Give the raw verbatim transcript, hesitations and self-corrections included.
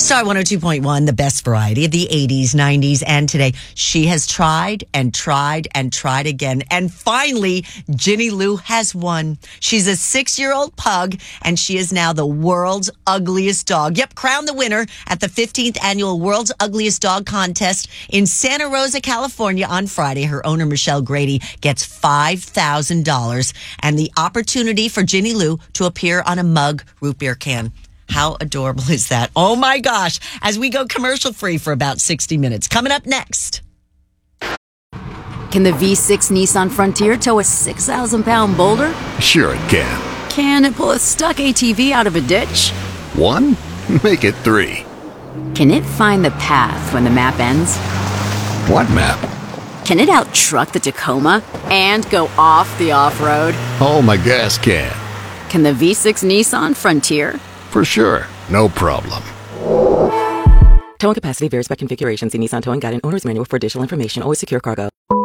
Star one oh two point one, the best variety of the eighties, nineties, and today. She has tried and tried and tried again. And finally, Ginny Lou has won. She's a six-year-old pug, and she is now the world's ugliest dog. Yep, crowned the winner at the fifteenth annual World's Ugliest Dog Contest in Santa Rosa, California on Friday. Her owner, Michelle Grady, gets five thousand dollars and the opportunity for Ginny Lou to appear on a mug root beer can. How adorable is that? Oh my gosh. As we go commercial free for about sixty minutes. Coming up next. Can the V six Nissan Frontier tow a six thousand pound boulder? Sure it can. Can it pull a stuck A T V out of a ditch? One? Make it three. Can it find the path when the map ends? What map? Can it out-truck the Tacoma and go off the off-road? Oh, my gas can. Can the V six Nissan Frontier? For sure. No problem. Towing capacity varies by configuration. See Nissan Towing Guide and Owner's Manual for additional information. Always secure cargo.